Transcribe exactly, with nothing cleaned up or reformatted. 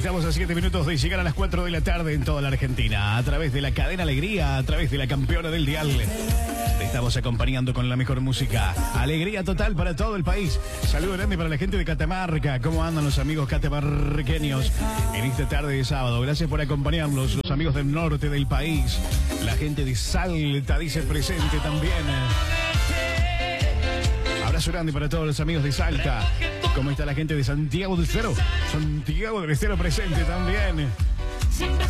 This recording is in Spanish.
Estamos a siete minutos de llegar a las cuatro de la tarde en toda la Argentina. A través de la cadena Alegría, a través de la campeona del dial. Te estamos acompañando con la mejor música. Alegría total para todo el país. Saludo grande para la gente de Catamarca. ¿Cómo andan los amigos catamarqueños en esta tarde de sábado? Gracias por acompañarnos. Los amigos del norte del país. La gente de Salta dice presente también. Abrazo grande para todos los amigos de Salta. ¿Cómo está la gente de Santiago del Estero? Santiago del Estero presente también.